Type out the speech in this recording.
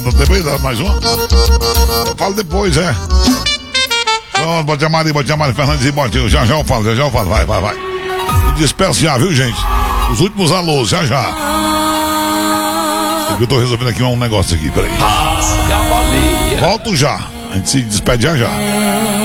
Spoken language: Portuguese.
Depois dá mais uma? Fala depois, é. Então, pode chamar ali, Fernandes e Botinho. Já eu falo. Vai. Me despeço já, viu, gente? Os últimos alôs, já. Eu tô resolvendo aqui um negócio aqui, peraí. Volto já. A gente se despede já.